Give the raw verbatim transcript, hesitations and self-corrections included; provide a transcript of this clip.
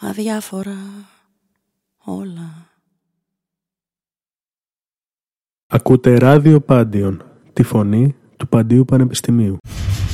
αδιάφορα όλα. Ακούτε ράδιο Πάντιον, τη φωνή του Παντίου Πανεπιστημίου.